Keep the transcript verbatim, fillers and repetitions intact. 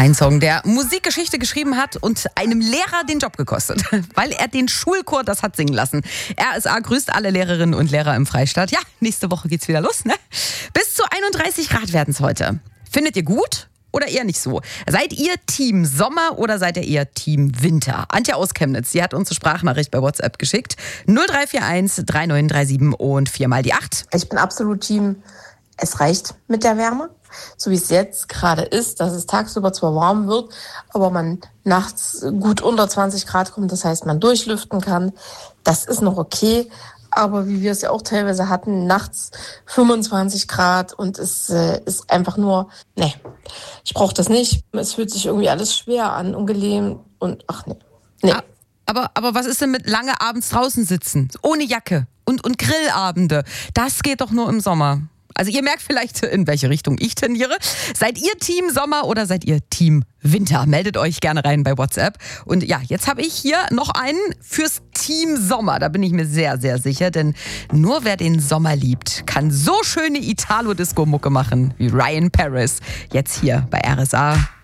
Ein Song, der Musikgeschichte geschrieben hat und einem Lehrer den Job gekostet, weil er den Schulchor das hat singen lassen. R S A grüßt alle Lehrerinnen und Lehrer im Freistaat. Ja, nächste Woche geht's wieder los, ne? Bis zu einunddreißig Grad werden es heute. Findet ihr gut? Oder eher nicht so? Seid ihr Team Sommer oder seid ihr eher Team Winter? Antje aus Chemnitz, die hat uns eine Sprachnachricht bei WhatsApp geschickt. null drei vier eins drei neun drei sieben und viermal die acht. Ich bin absolut Team, es reicht mit der Wärme. So wie es jetzt gerade ist, dass es tagsüber zwar warm wird, aber man nachts gut unter zwanzig Grad kommt. Das heißt, man durchlüften kann. Das ist noch okay. Aber wie wir es ja auch teilweise hatten, nachts fünfundzwanzig Grad und es äh, ist einfach nur, nee, ich brauche das nicht. Es fühlt sich irgendwie alles schwer an, ungelähmt und ach nee, nee. Aber, aber was ist denn mit lange abends draußen sitzen, ohne Jacke und, und Grillabende? Das geht doch nur im Sommer. Also ihr merkt vielleicht, in welche Richtung ich tendiere. Seid ihr Team Sommer oder seid ihr Team Winter? Meldet euch gerne rein bei WhatsApp. Und ja, jetzt habe ich hier noch einen fürs Team Sommer. Da bin ich mir sehr, sehr sicher. Denn nur wer den Sommer liebt, kann so schöne Italo-Disco-Mucke machen wie Ryan Paris. Jetzt hier bei R S A.